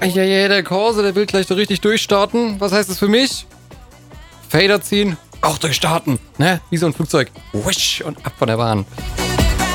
Ja, der Corsa, der will gleich so richtig durchstarten. Was heißt das für mich? Fader ziehen, auch durchstarten, ne? Wie so ein Flugzeug. Wisch und ab von der Bahn.